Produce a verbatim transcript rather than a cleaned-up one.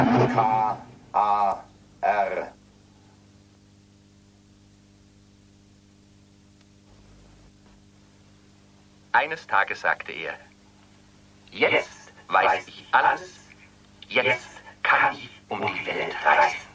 K A R. Eines Tages sagte er, jetzt weiß ich alles, jetzt kann ich um die Welt reisen.